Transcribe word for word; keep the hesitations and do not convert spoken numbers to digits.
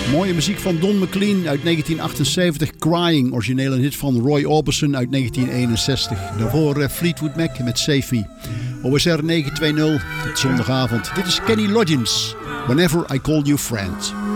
Mooie muziek van Don McLean uit negentien achtenzeventig. Crying, origineel een hit van Roy Orbison uit negentien eenenzestig. Daarvoor uh, Fleetwood Mac met Save Me. O S R negen twintig, het zondagavond. Dit is Kenny Loggins. Whenever I Call You Friend.